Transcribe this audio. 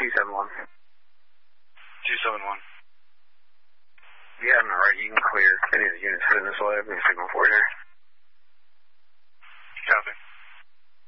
271. 271. Yeah, I'm alright. You can clear any of the units heading this way. I've been signal for you here.